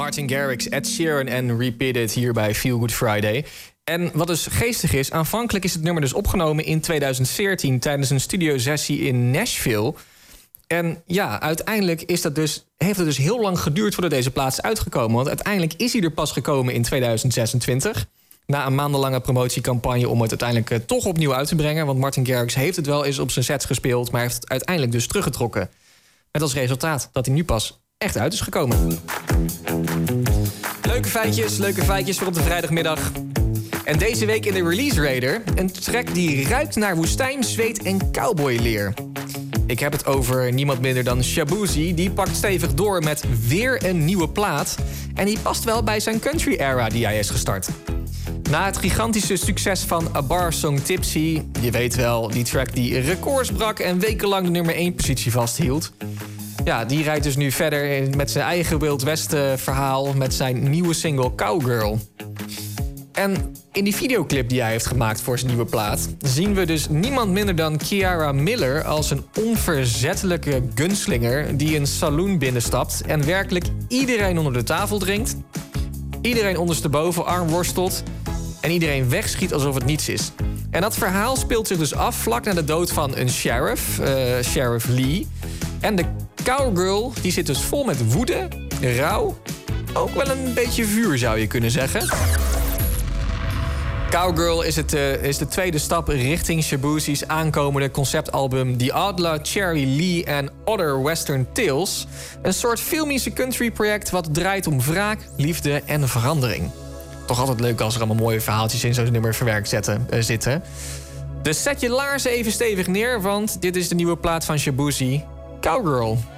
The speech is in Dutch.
Martin Garrix, Ed Sheeran en Repeat It hier bij Feel Good Friday. En wat dus geestig is, aanvankelijk is het nummer dus opgenomen in 2014... tijdens een studiosessie in Nashville. En ja, uiteindelijk heeft het dus heel lang geduurd voordat deze plaat is uitgekomen. Want uiteindelijk is hij er pas gekomen in 2026... na een maandenlange promotiecampagne om het uiteindelijk toch opnieuw uit te brengen. Want Martin Garrix heeft het wel eens op zijn sets gespeeld... maar heeft het uiteindelijk dus teruggetrokken. Met als resultaat dat hij nu pas echt uit is gekomen. Leuke feitjes voor op de vrijdagmiddag. En deze week in de Release Radar... een track die ruikt naar woestijn, zweet en cowboyleer. Ik heb het over niemand minder dan Shaboozey. Die pakt stevig door met weer een nieuwe plaat. En die past wel bij zijn country era die hij is gestart. Na het gigantische succes van A Bar Song Tipsy... je weet wel, die track die records brak... en wekenlang de nummer 1 positie vasthield... ja, die rijdt dus nu verder met zijn eigen Wild West verhaal... met zijn nieuwe single Cowgirl. En in die videoclip die hij heeft gemaakt voor zijn nieuwe plaat... zien we dus niemand minder dan Kiara Miller... als een onverzettelijke gunslinger die een saloon binnenstapt... en werkelijk iedereen onder de tafel dringt... iedereen ondersteboven armworstelt... en iedereen wegschiet alsof het niets is. En dat verhaal speelt zich dus af vlak na de dood van een sheriff, Sheriff Lee. En de cowgirl die zit dus vol met woede, rouw... ook wel een beetje vuur zou je kunnen zeggen... Cowgirl is de tweede stap richting Shaboozey's aankomende conceptalbum... The Outlaw, Cherry Lee en Other Western Tales. Een soort filmische country-project wat draait om wraak, liefde en verandering. Toch altijd leuk als er allemaal mooie verhaaltjes in zo'n nummer verwerkt zitten. Dus zet je laarzen even stevig neer, want dit is de nieuwe plaat van Shaboozey, Cowgirl.